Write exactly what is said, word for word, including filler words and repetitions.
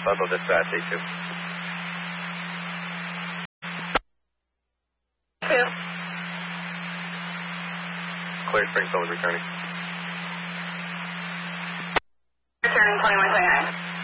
Bundle dispatch, A two. Two. Clear Springfield returning. Returning twenty-one twenty-nine.